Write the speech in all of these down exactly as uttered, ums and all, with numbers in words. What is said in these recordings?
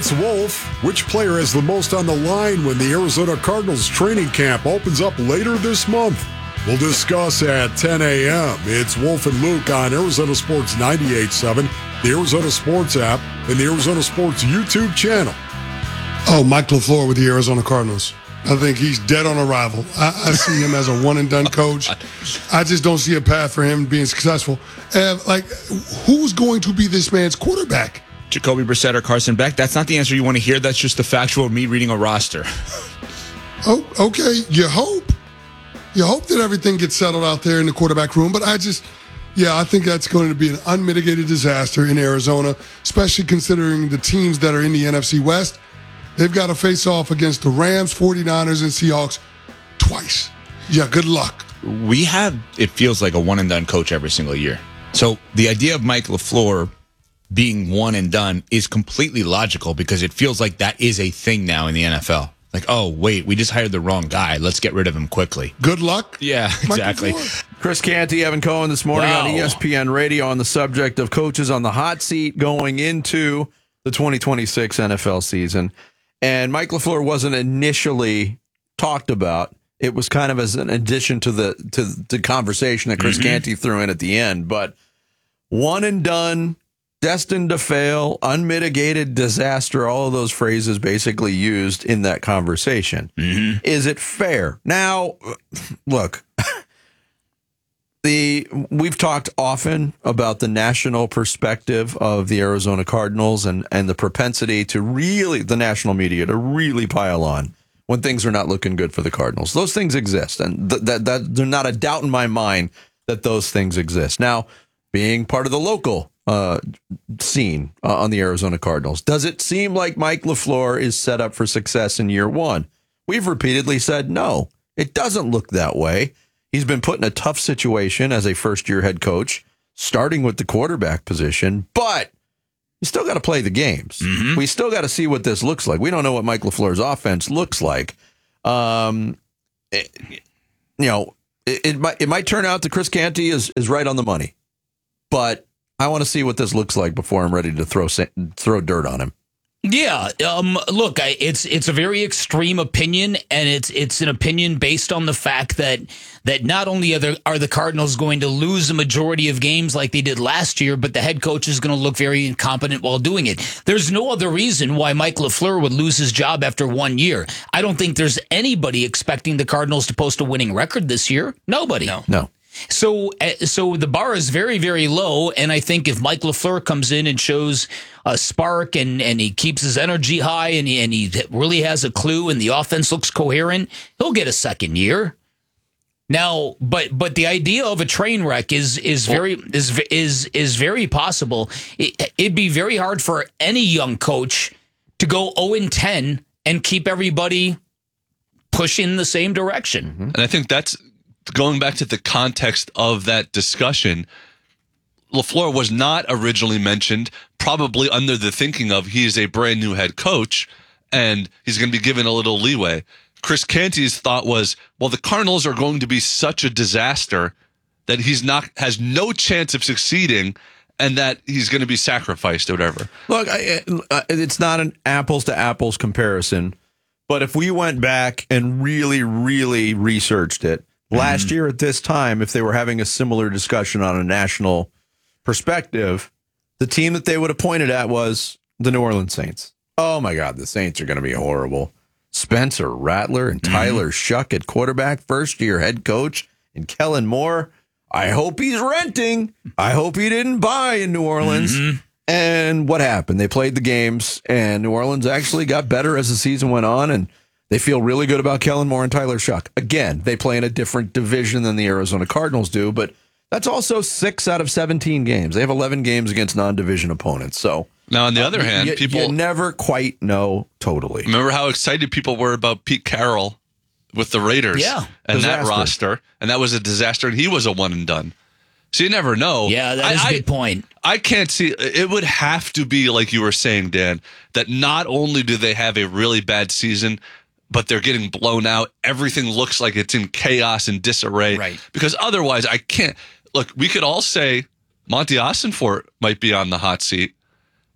It's Wolf. Which player has the most on the line when the Arizona Cardinals training camp opens up later this month? We'll discuss at ten a.m. It's Wolf and Luke on Arizona Sports ninety-eight point seven, the Arizona Sports app, and the Arizona Sports YouTube channel. Oh, Mike LaFleur with the Arizona Cardinals. I think he's dead on arrival. I, I see him as a one-and-done coach. I just don't see a path for him being successful. And, like, who's going to be this man's quarterback? Jacoby Brissett or Carson Beck? That's not the answer you want to hear. That's just the factual me reading a roster. Oh, okay. You hope. You hope that everything gets settled out there in the quarterback room. But I just, yeah, I think that's going to be an unmitigated disaster in Arizona, especially considering the teams that are in the N F C West. They've got to face off against the Rams, forty-niners, and Seahawks twice. Yeah, good luck. We have, it feels like, a one-and-done coach every single year. So the idea of Mike LaFleur being one and done is completely logical because it feels like that is a thing now in the N F L. Like, oh, wait, we just hired the wrong guy. Let's get rid of him quickly. Good luck. Yeah, exactly. Chris Canty, Evan Cohen this morning wow. on E S P N Radio on the subject of coaches on the hot seat going into the twenty twenty-six N F L season. And Mike LaFleur wasn't initially talked about. It was kind of as an addition to the to the conversation that Chris mm-hmm. Canty threw in at the end. But one and done, destined to fail, unmitigated disaster, all of those phrases basically used in that conversation. Mm-hmm. Is it fair? Now, look, the we've talked often about the national perspective of the Arizona Cardinals and, and the propensity to really, the national media, to really pile on when things are not looking good for the Cardinals. Those things exist, and th- that, that there's not a doubt in my mind that those things exist. Now, being part of the local uh, scene uh, on the Arizona Cardinals, does it seem like Mike LaFleur is set up for success in year one? We've repeatedly said no. It doesn't look that way. He's been put in a tough situation as a first-year head coach, starting with the quarterback position, but you still got to play the games. Mm-hmm. We still got to see what this looks like. We don't know what Mike LaFleur's offense looks like. Um, it, you know, it, it might it might turn out that Chris Canty is is right on the money, but I want to see what this looks like before I'm ready to throw throw dirt on him. Yeah, um, look, I, it's it's a very extreme opinion, and it's it's an opinion based on the fact that that not only are the, are the Cardinals going to lose a majority of games like they did last year, but the head coach is going to look very incompetent while doing it. There's no other reason why Mike LaFleur would lose his job after one year. I don't think there's anybody expecting the Cardinals to post a winning record this year. Nobody. No. No. So, so the bar is very, very low, and I think if Mike LaFleur comes in and shows a spark and, and he keeps his energy high and he, and he really has a clue and the offense looks coherent, he'll get a second year. Now, but but the idea of a train wreck is is very is is is very possible. It, it'd be very hard for any young coach to go oh and ten and keep everybody pushing the same direction. And I think that's going back to the context of that discussion. LaFleur was not originally mentioned, probably under the thinking of he is a brand new head coach and he's going to be given a little leeway. Chris Canty's thought was, well, the Cardinals are going to be such a disaster that he's not has no chance of succeeding and that he's going to be sacrificed or whatever. Look, I, it's not an apples to apples comparison, but if we went back and really, really researched it, last mm-hmm. year at this time, if they were having a similar discussion on a national perspective, the team that they would have pointed at was the New Orleans Saints. Oh, my God, the Saints are going to be horrible. Spencer Rattler and Tyler mm-hmm. Shuck at quarterback, first-year head coach, and Kellen Moore. I hope he's renting. I hope he didn't buy in New Orleans. Mm-hmm. And what happened? They played the games, and New Orleans actually got better as the season went on, and they feel really good about Kellen Moore and Tyler Shuck. Again, they play in a different division than the Arizona Cardinals do, but that's also six out of seventeen games. They have eleven games against non-division opponents. So now, on the other uh, hand, you, people you never quite know totally. Remember how excited people were about Pete Carroll with the Raiders, yeah, and disaster. that roster, and that was a disaster, and he was a one and done. So you never know. Yeah, that is I, a good point. I, I can't see. It would have to be like you were saying, Dan, that not only do they have a really bad season, but they're getting blown out. Everything looks like it's in chaos and disarray. Right. Because otherwise, I can't. Look, we could all say Monty Ossenfort might be on the hot seat,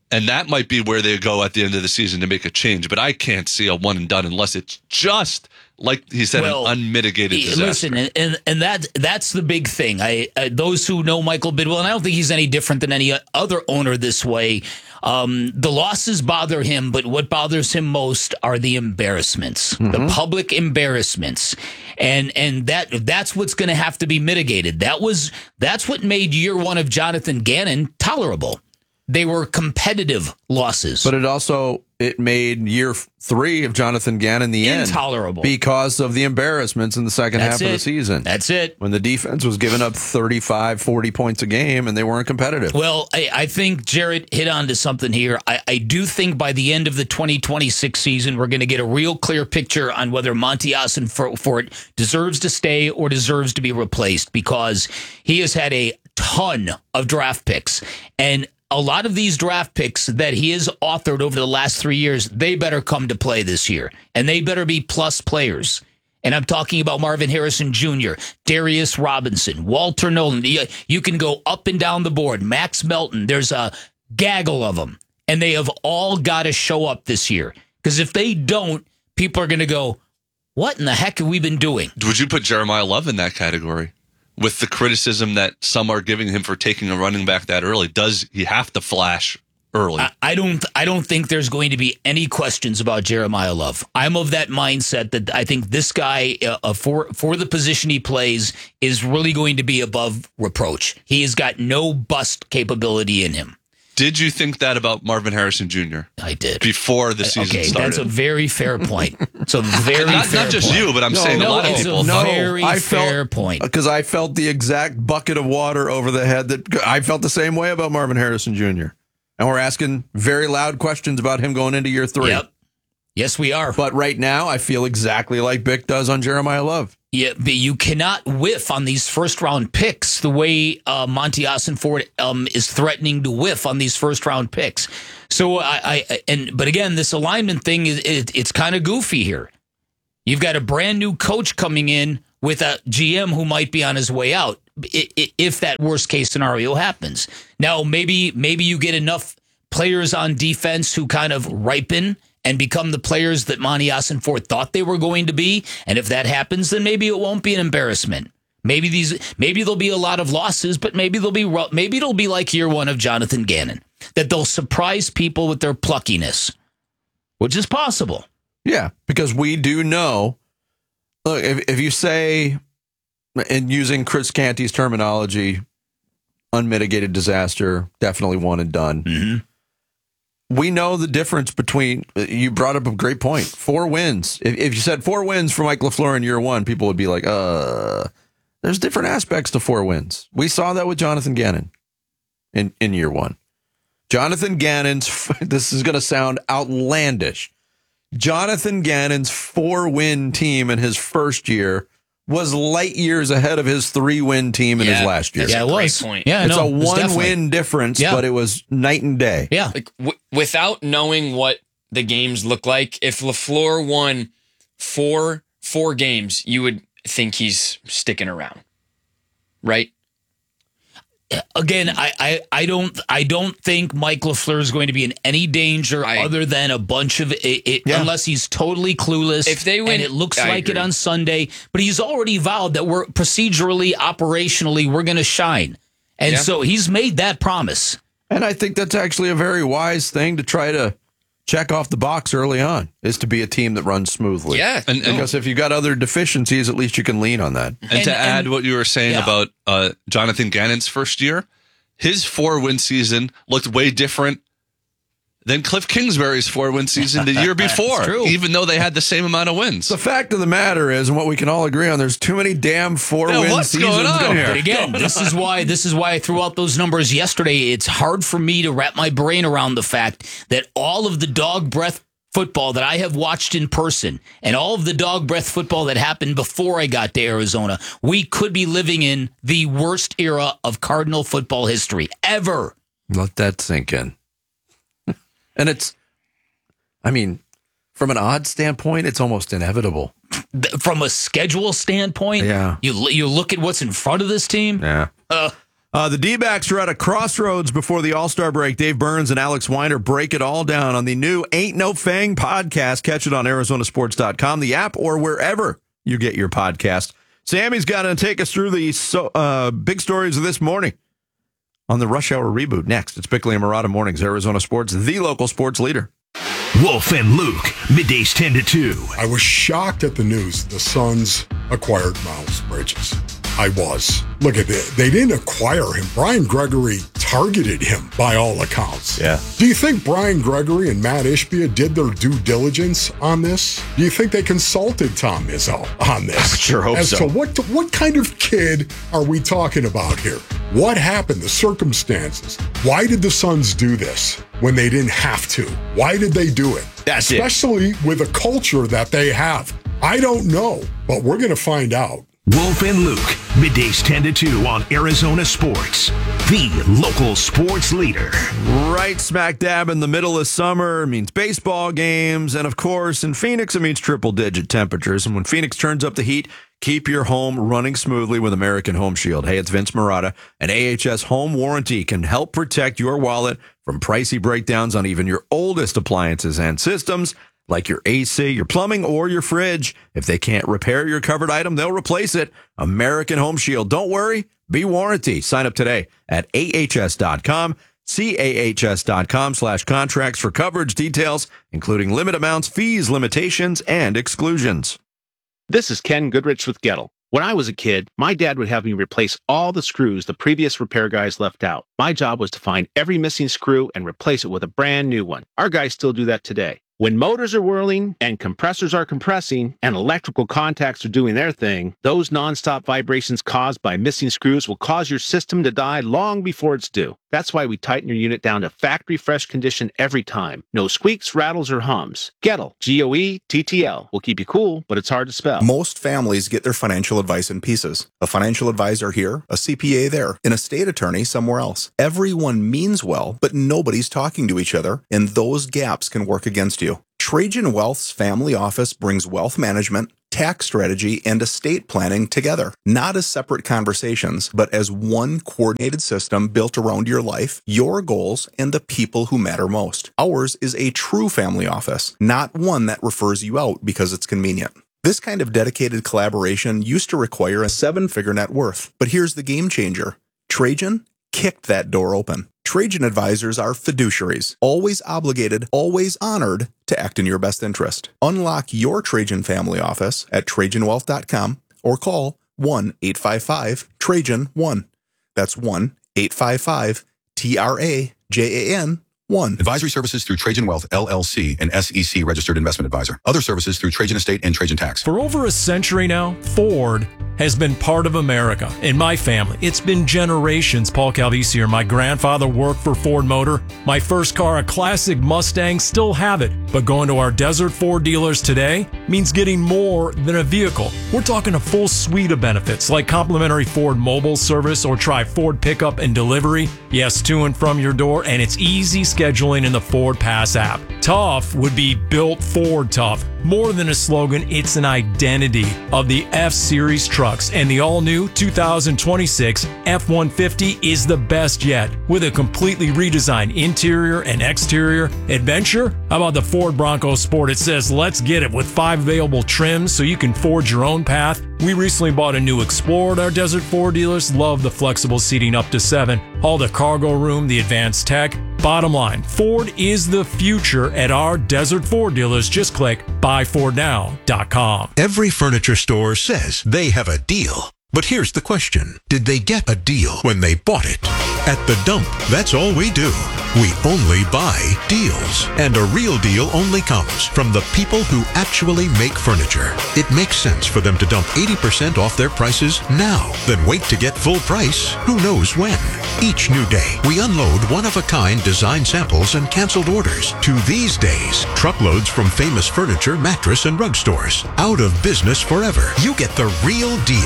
And that might be where they go at the end of the season to make a change. But I can't see a one and done unless it's just, like he said, Well, an unmitigated disaster. Listen, and, and, and that that's the big thing. I, I those who know Michael Bidwell, and I don't think he's any different than any other owner this way. Um, the losses bother him, but what bothers him most are the embarrassments, mm-hmm. the public embarrassments, and and that that's what's going to have to be mitigated. That was that's what made year one of Jonathan Gannon tolerable. They were competitive losses. But it also, it made year three of Jonathan Gannon the end. Intolerable. Because of the embarrassments in the second That's half it. of the season. That's it. When the defense was giving up thirty-five, forty points a game and they weren't competitive. Well, I, I think Jarrett hit on to something here. I, I do think by the end of the twenty twenty-six season, we're going to get a real clear picture on whether Monty Ossenfort deserves to stay or deserves to be replaced, because he has had a ton of draft picks. And a lot of these draft picks that he has authored over the last three years, they better come to play this year. And they better be plus players. And I'm talking about Marvin Harrison Junior, Darius Robinson, Walter Nolan. You, you can go up and down the board. Max Melton. There's a gaggle of them. And they have all got to show up this year. Because if they don't, people are going to go, what in the heck have we been doing? Would you put Jeremiah Love in that category? With the criticism that some are giving him for taking a running back that early, does he have to flash early? I, I don't. I don't think there's going to be any questions about Jeremiah Love. I'm of that mindset that I think this guy, uh, for for the position he plays, is really going to be above reproach. He has got no bust capability in him. Did you think that about Marvin Harrison Junior? I did. Before the season okay, started. That's a very fair point. It's a very not, fair not just point. you, but I'm No, saying no, a lot of it's people a thought. very I fair felt, point. Because I felt the exact bucket of water over the head that I felt the same way about Marvin Harrison Junior And we're asking very loud questions about him going into year three. Yep. Yes, we are. But right now, I feel exactly like Bick does on Jeremiah Love. Yeah, but you cannot whiff on these first round picks the way uh, Monty Ossenfort um, is threatening to whiff on these first round picks. So I, I and but again, this alignment thing is it, it's kind of goofy here. You've got a brand new coach coming in with a G M who might be on his way out if that worst case scenario happens. Now maybe maybe you get enough players on defense who kind of ripen and become the players that Monty Ossenfort thought they were going to be. And if that happens, then maybe it won't be an embarrassment. Maybe these, maybe there'll be a lot of losses, but maybe they'll be, maybe it'll be like year one of Jonathan Gannon, that they'll surprise people with their pluckiness, which is possible. Yeah, because we do know. Look, if if you say, and using Chris Canty's terminology, unmitigated disaster, definitely one and done. Mm-hmm. We know the difference between, you brought up a great point, four wins. If, if you said four wins for Mike LaFleur in year one, people would be like, uh, there's different aspects to four wins. We saw that with Jonathan Gannon in, in year one. Jonathan Gannon's, this is going to sound outlandish, Jonathan Gannon's four-win team in his first year was light years ahead of his three-win team in Yeah, his last year. that's Yeah, a it great was. point. Yeah, It's no, a it was definitely- one-win difference, Yeah. but it was night and day. Yeah. Like w- without knowing what the games look like, if LaFleur won four four games, you would think he's sticking around, right? Again, I, I, I don't I don't think Mike LaFleur is going to be in any danger I- other than a bunch of it, it Yeah. unless he's totally clueless. If they win- and it looks I like it agree. on Sunday, but he's already vowed that we're procedurally, operationally, we're going to shine, and Yeah. so he's made that promise. And I think that's actually a very wise thing to try to check off the box early on, is to be a team that runs smoothly. Yeah. And, and, Because if you got other deficiencies, at least you can lean on that. and And- to add and- what you were saying yeah. about uh, Jonathan Gannon's first year, his four-win season looked way different than Cliff Kingsbury's four-win season the year before, true. even though they had the same amount of wins. The fact of the matter is, and what we can all agree on, there's too many damn four-win Yeah, what's seasons going on going here? But again, this is why this is why I threw out those numbers yesterday. It's hard for me to wrap my brain around the fact that all of the dog breath football that I have watched in person and all of the dog breath football that happened before I got to Arizona, we could be living in the worst era of Cardinal football history ever. Let that sink in. And it's, I mean, from an odd standpoint, it's almost inevitable. Th- From a schedule standpoint, Yeah. you l- you look at what's in front of this team. Yeah. Uh, Uh, the D-backs are at a crossroads before the All-Star break. Dave Burns and Alex Weiner break it all down on the new Ain't No Fang podcast. Catch it on Arizona Sports dot com, the app, or wherever you get your podcast. Sammy's got to take us through the so, uh, big stories of this morning on the Rush Hour Reboot. Next, it's Bickley and Murata Mornings, Arizona Sports, the local sports leader. Wolf and Luke, middays ten to two. I was shocked at the news the Suns acquired Miles Bridges. I was. Look at it. They didn't acquire him. Brian Gregory targeted him by all accounts. Yeah. Do you think Brian Gregory and Matt Ishbia did their due diligence on this? Do you think they consulted Tom Izzo on this? I sure hope As so. to what, what kind of kid are we talking about here? What happened? The circumstances. Why did the Suns do this when they didn't have to? Why did they do it? That's it. Especially with a culture that they have. I don't know, but we're going to find out. Wolf and Luke, middays ten to two on Arizona Sports, the local sports leader. Right smack dab in the middle of summer means baseball games. And of course, in Phoenix, it means triple digit temperatures. And when Phoenix turns up the heat, keep your home running smoothly with American Home Shield. Hey, it's Vince Murata. An A H S home warranty can help protect your wallet from pricey breakdowns on even your oldest appliances and systems, like your A C, your plumbing, or your fridge. If they can't repair your covered item, they'll replace it. American Home Shield. Don't worry. Be warranty. Sign up today at A H S dot com. C A H S dot com slash contracts for coverage details, including limit amounts, fees, limitations, and exclusions. This is Ken Goodrich with Gettle. When I was a kid, my dad would have me replace all the screws the previous repair guys left out. My job was to find every missing screw and replace it with a brand new one. Our guys still do that today. When motors are whirling and compressors are compressing and electrical contacts are doing their thing, those nonstop vibrations caused by missing screws will cause your system to die long before it's due. That's why we tighten your unit down to factory fresh condition every time. No squeaks, rattles, or hums. Gettle, G O E T T L, will keep you cool, but it's hard to spell. Most families get their financial advice in pieces. A financial advisor here, a C P A there, an estate attorney somewhere else. Everyone means well, but nobody's talking to each other, and those gaps can work against you. Trajan Wealth's family office brings wealth management, tax strategy, and estate planning together, not as separate conversations, but as one coordinated system built around your life, your goals, and the people who matter most. Ours is a true family office, not one that refers you out because it's convenient. This kind of dedicated collaboration used to require a seven-figure net worth, but here's the game changer. Trajan kicked that door open. Trajan advisors are fiduciaries, always obligated, always honored to act in your best interest. Unlock your Trajan family office at Trajan Wealth dot com or call one eight five five Trajan one. That's one eight five five T R A J A N one. Advisory services through Trajan Wealth, L L C, an S E C registered investment advisor. Other services through Trajan Estate and Trajan Tax. For over a century now, Ford has been part of America. In my family, it's been generations. Paul Calvisier, my grandfather, worked for Ford Motor. My first car, a classic Mustang, still have it. But going to our Desert Ford dealers today means getting more than a vehicle. We're talking a full suite of benefits like complimentary Ford mobile service or try Ford pickup and delivery. Yes, to and from your door, and it's easy scheduling in the Ford Pass app. Tough would be built Ford tough. More than a slogan, it's an identity of the F-Series trucks, and the all-new two thousand twenty-six F one fifty is the best yet. With a completely redesigned interior and exterior adventure, how about the Ford Bronco Sport? It says, let's get it, with five available trims so you can forge your own path. We recently bought a new Explorer at our Desert Ford dealers. Love the flexible seating up to seven. All the cargo room, the advanced tech. Bottom line, Ford is the future at our Desert Ford dealers. Just click buy ford now dot com. Every furniture store says they have a deal. But here's the question. Did they get a deal when they bought it? At The Dump, that's all we do. We only buy deals. And a real deal only comes from the people who actually make furniture. It makes sense for them to dump eighty percent off their prices now, then wait to get full price who knows when. Each new day, we unload one-of-a-kind design samples and canceled orders. To these days, truckloads from famous furniture, mattress, and rug stores. Out of business forever. You get the real deal. eighty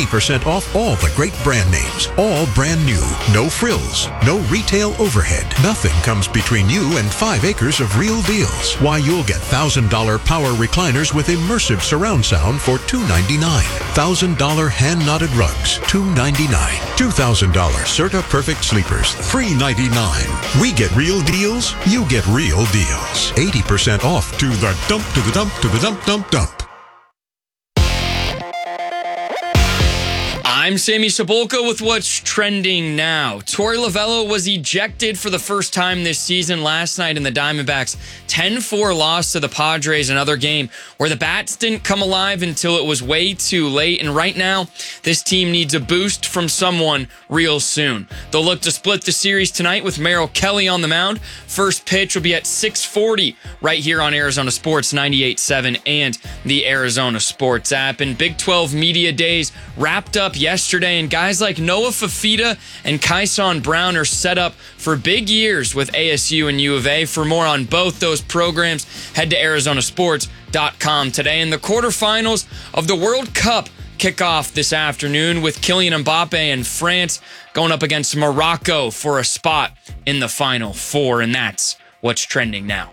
percent off all the great brand names. All brand new. No frills. No retail overhead. Nothing comes between you and five acres of real deals. Why, you'll get one thousand dollars power recliners with immersive surround sound for two hundred ninety-nine dollars. one thousand dollars hand-knotted rugs, two hundred ninety-nine dollars. two thousand dollars Serta Perfect Sleepers, three hundred ninety-nine dollars. We get real deals, you get real deals. eighty percent off to the dump, to the dump, to the dump, dump, dump. I'm Sammy Cebulka with what's trending now. Torey Lovullo was ejected for the first time this season last night in the Diamondbacks' ten four loss to the Padres, another game where the bats didn't come alive until it was way too late. And right now, this team needs a boost from someone real soon. They'll look to split the series tonight with Merrill Kelly on the mound. First pitch will be at six forty right here on Arizona Sports ninety-eight point seven and the Arizona Sports app. And Big twelve Media Days wrapped up yesterday, and guys like Noah Fafita and Kyson Brown are set up for big years with A S U and U of A. For more on both those programs, head to Arizona Sports dot com today. And the quarterfinals of the World Cup kick off this afternoon with Kylian Mbappe and France going up against Morocco for a spot in the Final Four. And that's what's trending now.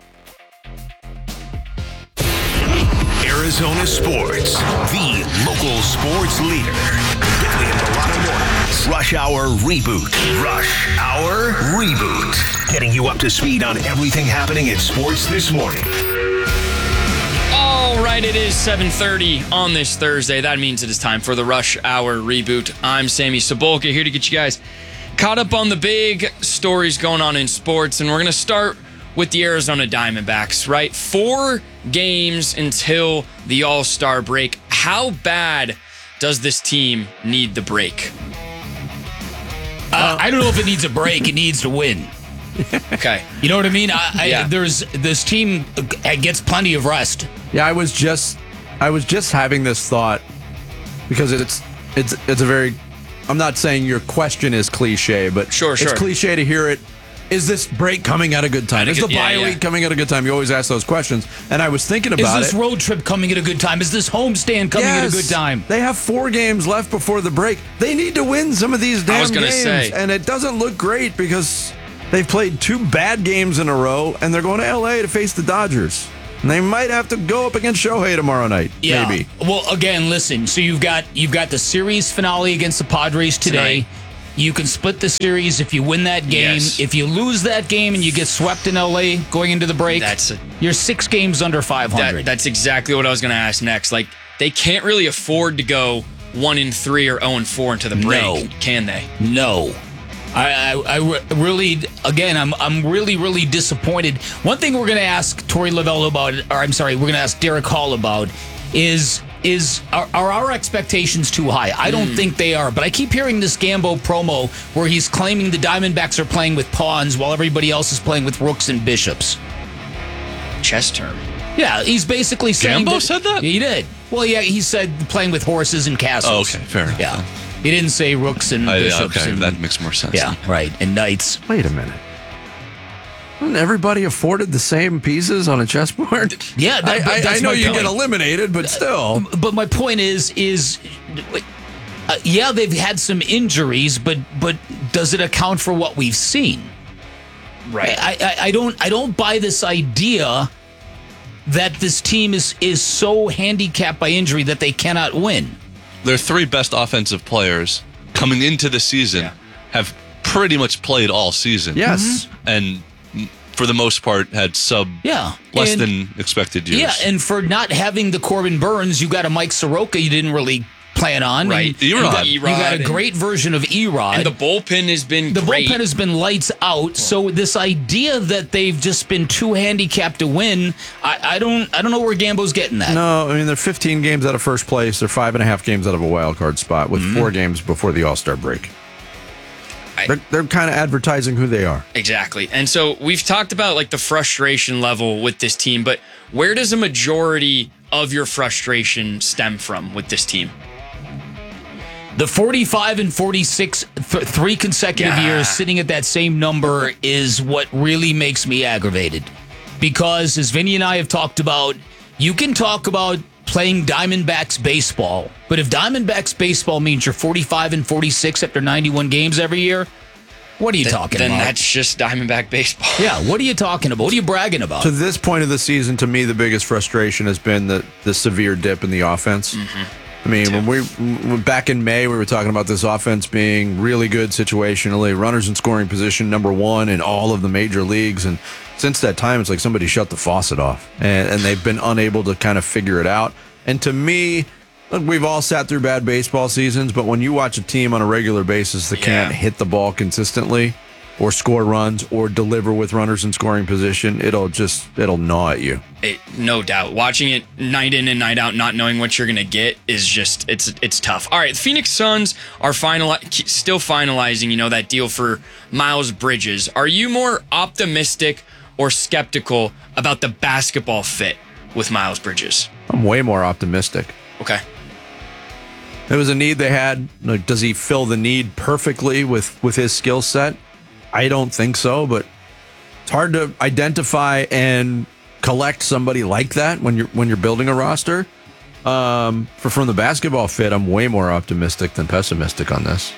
Arizona Sports, the local sports leader. Daily and Milano Mornings. Rush Hour Reboot. Rush Hour Reboot. Getting you up to speed on everything happening in sports this morning. All right, it is seven thirty on this Thursday. That means it is time for the Rush Hour Reboot. I'm Sammy Cebulka, here to get you guys caught up on the big stories going on in sports. And we're going to start with the Arizona Diamondbacks, right? Four games until the All-Star break. How bad does this team need the break? Uh, I don't know if it needs a break. It needs to win. Okay. You know what I mean? I, I, Yeah. There's this team gets plenty of rest. Yeah, I was just I was just having this thought because it's it's it's a very I'm not saying your question is cliche, but Sure, it's sure. cliche to hear it. Is this break coming at a good time? At a Is good- the yeah, bye yeah. week coming at a good time? You always ask those questions. And I was thinking Is about this it. road trip coming at a good time? Is this homestand coming at a Yes. good time? They have four games left before the break. They need to win some of these damn I was gonna games. say. And it doesn't look great because they've played two bad games in a row, and they're going to L A to face the Dodgers. And they might have to go up against Shohei tomorrow night. Yeah. Maybe. Well, again, listen. So you've got you've got the series finale against the Padres today. Tonight. You can split the series if you win that game. Yes. If you lose that game and you get swept in L A going into the break, That's a- you're six games under five hundred. That, that's exactly what I was going to ask next. Like, they can't really afford to go one and three or zero and four into the break, No. can they? No. I, I, I re- really, again, I'm I'm really, really disappointed. One thing we're going to ask Torey Lovullo about, or I'm sorry, we're going to ask Derek Hall about, is is are, are our expectations too high? I don't think they are, but I keep hearing this Gambo promo where he's claiming the Diamondbacks are playing with pawns while everybody else is playing with rooks and bishops. Chess term. Yeah, he's basically saying Gambo said that? He did. Well, yeah, he said playing with horses and castles. Oh, okay, fair enough. Yeah, he didn't say rooks and I- bishops. okay, and, that makes more sense. Yeah, right, and knights. Wait a minute. Wasn't everybody afforded the same pieces on a chessboard? Yeah, that- I, but I, that's I know my you point. get eliminated, but still. But my point is, is uh, yeah, they've had some injuries, but but does it account for what we've seen? Right. I, I, I don't I don't buy this idea that this team is is so handicapped by injury that they cannot win. Their three best offensive players coming into the season Yeah. have pretty much played all season. Yes. And for the most part had sub Yeah, less and- than expected years. Yeah, and for not having the Corbin Burns, you got a Mike Soroka you didn't really plan on. Right. And you Erod. got, you got a and- great version of Erod. And the bullpen has been The great. bullpen has been lights out. So this idea that they've just been too handicapped to win, I, I don't I don't know where Gambo's getting that. No, I mean, they're fifteen games out of first place. They're five and a half games out of a wild card spot with four games before the All-Star break. I- They're, they're kind of advertising who they are. Exactly. And so we've talked about like the frustration level with this team, but where does a majority of your frustration stem from with this team? The forty-five and forty-six, th- three consecutive Yeah. years sitting at that same number is what really makes me aggravated. Because as Vinny and I have talked about, you can talk about playing Diamondbacks baseball. But if Diamondbacks baseball means you're forty-five and forty-six after ninety-one games every year, what are you Th- talking then about? Then that's just Diamondback baseball. Yeah, what are you talking about? What are you bragging about? To this point of the season, to me, the biggest frustration has been the, the severe dip in the offense. Mm-hmm. I mean, when we when back in May, we were talking about this offense being really good situationally, runners in scoring position number one in all of the major leagues. And since that time, it's like somebody shut the faucet off, and, and they've been unable to kind of figure it out. And to me, look, we've all sat through bad baseball seasons, but when you watch a team on a regular basis that Yeah. can't hit the ball consistently or score runs or deliver with runners in scoring position, it'll just, it'll gnaw at you. It, no doubt. Watching it night in and night out, not knowing what you're going to get is just, it's it's tough. All right, the Phoenix Suns are final, still finalizing, you know, that deal for Miles Bridges. Are you more optimistic or skeptical about the basketball fit with Miles Bridges? I'm way more optimistic. Okay. It was a need they had. Like, does he fill the need perfectly with, with his skill set? I don't think so, but it's hard to identify and collect somebody like that when you're when you're building a roster. Um, for from the basketball fit, I'm way more optimistic than pessimistic on this.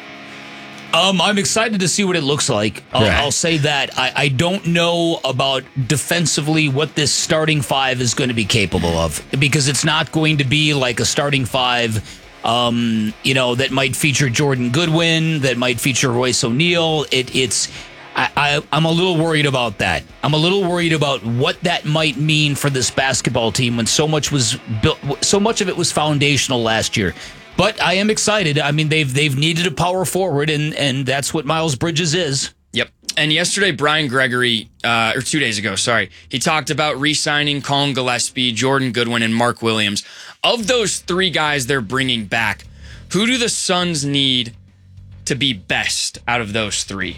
Um, I'm excited to see what it looks like. I'll, Yeah. I'll say that. I, I don't know about defensively what this starting five is going to be capable of, because it's not going to be like a starting five, um, you know, that might feature Jordan Goodwin, that might feature Royce O'Neal. It, it's, I, I, I'm a little worried about that. I'm a little worried about what that might mean for this basketball team when so much was built, so much of it was foundational last year. But I am excited. I mean, they've they've needed a power forward, and and that's what Miles Bridges is. Yep. And yesterday, Brian Gregory, uh, or two days ago, sorry, he talked about re-signing Colin Gillespie, Jordan Goodwin, and Mark Williams. Of those three guys they're bringing back, who do the Suns need to be best out of those three?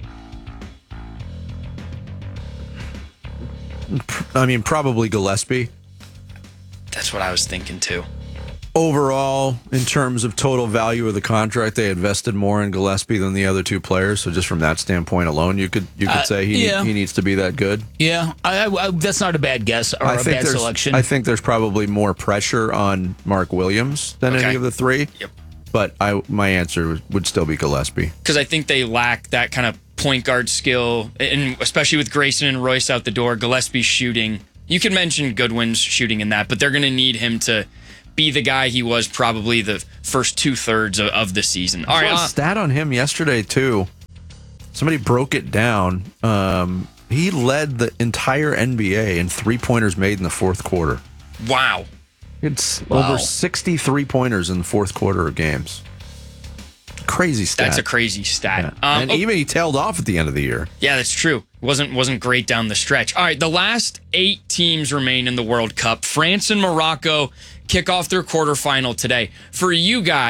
I mean, probably Gillespie. That's what I was thinking too. Overall, in terms of total value of the contract, they invested more in Gillespie than the other two players. So just from that standpoint alone, you could you could Uh, say he yeah. he needs to be that good. Yeah, I, I, that's not a bad guess or I a think bad there's selection. I think there's probably more pressure on Mark Williams than Okay. any of the three. Yep. But I my answer would still be Gillespie. Because I think they lack that kind of point guard skill, and especially with Grayson and Royce out the door, Gillespie's shooting. You can mention Goodwin's shooting in that, but they're going to need him to be the guy he was probably the first two thirds of, of the season. All right, I saw a uh, stat on him yesterday too. Somebody broke it down. Um, he led the entire N B A in three pointers made in the fourth quarter. wow. It's Wow. over sixty three pointers in the fourth quarter of games. Crazy stat. That's a crazy stat. Um, and oh, even he tailed off at the end of the year. yeah, that's true. wasn't wasn't great down the stretch. All right, the last eight teams remain in the World Cup. France and Morocco kick off their quarterfinal today. For you guys.